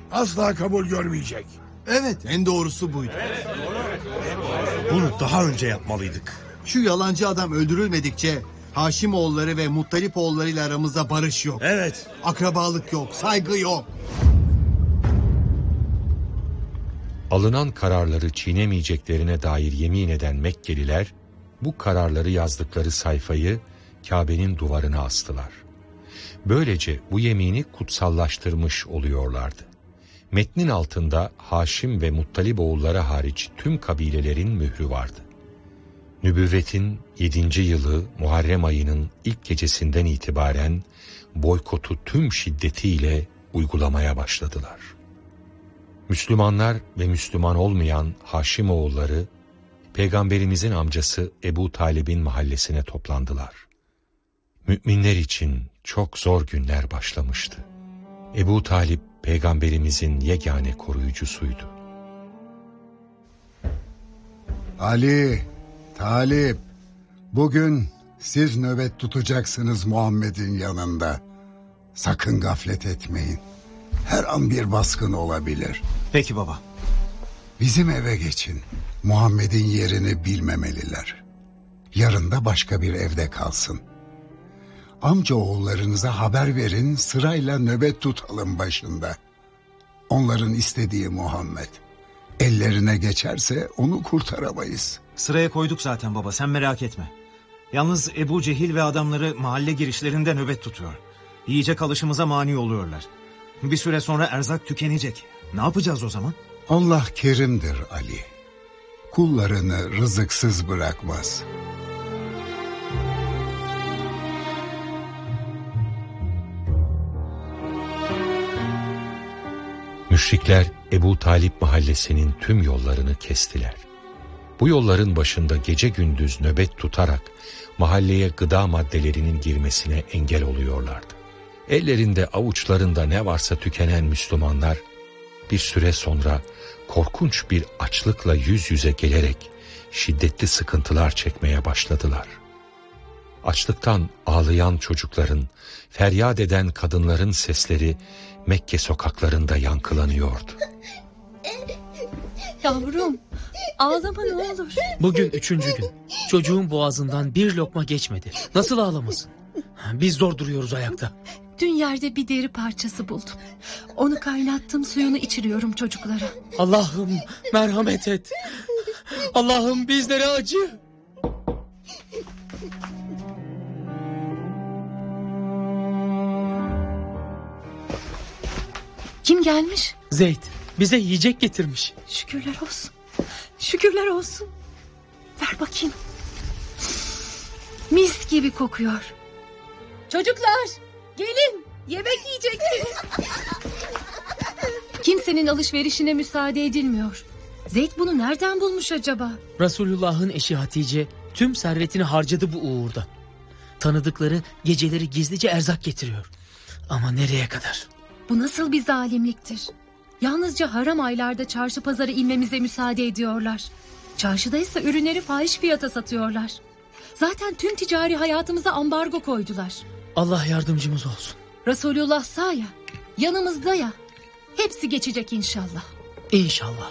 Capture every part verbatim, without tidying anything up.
asla kabul görmeyecek. Evet, en doğrusu buydu. Evet, doğru. Bunu daha önce yapmalıydık. Şu yalancı adam öldürülmedikçe Haşimoğulları ve Muttalipoğulları ile aramızda barış yok. Evet. Akrabalık yok, saygı yok. Alınan kararları çiğnemeyeceklerine dair yemin eden Mekkeliler, bu kararları yazdıkları sayfayı Kabe'nin duvarına astılar. Böylece bu yemini kutsallaştırmış oluyorlardı. Metnin altında Haşim ve Muttalip oğulları hariç tüm kabilelerin mührü vardı. Nübüvvetin yedinci yılı Muharrem ayının ilk gecesinden itibaren boykotu tüm şiddetiyle uygulamaya başladılar. Müslümanlar ve Müslüman olmayan Haşimoğulları, Peygamberimizin amcası Ebu Talib'in mahallesine toplandılar. Müminler için çok zor günler başlamıştı. Ebu Talib, Peygamberimizin yegane koruyucusuydu. Ali, Talip, bugün siz nöbet tutacaksınız Muhammed'in yanında. Sakın gaflet etmeyin. Her an bir baskın olabilir. Peki baba. Bizim eve geçin. Muhammed'in yerini bilmemeliler. Yarın da başka bir evde kalsın. Amca oğullarınıza haber verin, sırayla nöbet tutalım başında. Onların istediği Muhammed. Ellerine geçerse onu kurtaramayız. Sıraya koyduk zaten baba, sen merak etme. Yalnız Ebu Cehil ve adamları mahalle girişlerinde nöbet tutuyor. Yiyecek alışımıza mani oluyorlar. Bir süre sonra erzak tükenecek. Ne yapacağız o zaman? Allah kerimdir Ali. Kullarını rızıksız bırakmaz. Müşrikler Ebu Talip mahallesinin tüm yollarını kestiler. Bu yolların başında gece gündüz nöbet tutarak mahalleye gıda maddelerinin girmesine engel oluyorlardı. Ellerinde avuçlarında ne varsa tükenen Müslümanlar bir süre sonra korkunç bir açlıkla yüz yüze gelerek şiddetli sıkıntılar çekmeye başladılar. Açlıktan ağlayan çocukların, feryat eden kadınların sesleri Mekke sokaklarında yankılanıyordu. Yavrum, ağlama ne olur. Bugün üçüncü gün. Çocuğun boğazından bir lokma geçmedi. Nasıl ağlamasın? Biz zor duruyoruz ayakta. Dün yerde bir deri parçası buldum. Onu kaynattım, suyunu içiriyorum çocuklara. Allah'ım merhamet et. Allah'ım bizlere acı. Kim gelmiş? Zeyd bize yiyecek getirmiş. Şükürler olsun. Şükürler olsun. Ver bakayım. Mis gibi kokuyor. Çocuklar gelin, yemek yiyeceksiniz. Kimsenin alışverişine müsaade edilmiyor. Zeyd bunu nereden bulmuş acaba? Resulullah'ın eşi Hatice tüm servetini harcadı bu uğurda. Tanıdıkları geceleri gizlice erzak getiriyor. Ama nereye kadar? Bu nasıl bir zalimliktir? Yalnızca haram aylarda çarşı pazara inmemize müsaade ediyorlar. Çarşıda ise ürünleri fahiş fiyata satıyorlar. Zaten tüm ticari hayatımıza ambargo koydular. Allah yardımcımız olsun. Resulullah sağ ya, yanımızda ya. Hepsi geçecek inşallah. İnşallah.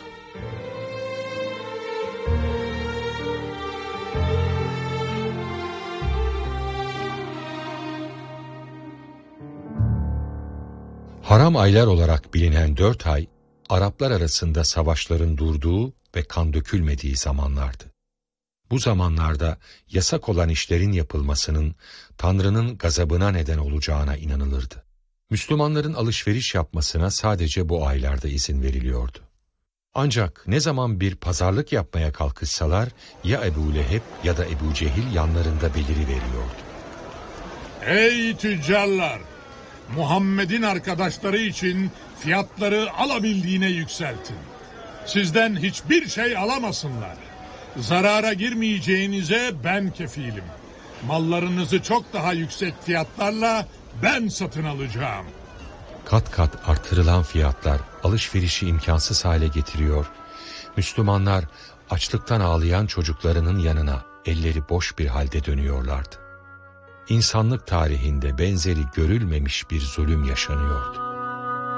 Haram aylar olarak bilinen dört ay, Araplar arasında savaşların durduğu ve kan dökülmediği zamanlardı. Bu zamanlarda yasak olan işlerin yapılmasının Tanrı'nın gazabına neden olacağına inanılırdı. Müslümanların alışveriş yapmasına sadece bu aylarda izin veriliyordu. Ancak ne zaman bir pazarlık yapmaya kalkışsalar ya Ebu Leheb ya da Ebu Cehil yanlarında beliriveriyordu. Ey tüccarlar! Muhammed'in arkadaşları için fiyatları alabildiğine yükseltin. Sizden hiçbir şey alamasınlar. Zarara girmeyeceğinize ben kefilim. Mallarınızı çok daha yüksek fiyatlarla ben satın alacağım. Kat kat artırılan fiyatlar alışverişi imkansız hale getiriyor. Müslümanlar açlıktan ağlayan çocuklarının yanına elleri boş bir halde dönüyorlardı. İnsanlık tarihinde benzeri görülmemiş bir zulüm yaşanıyordu.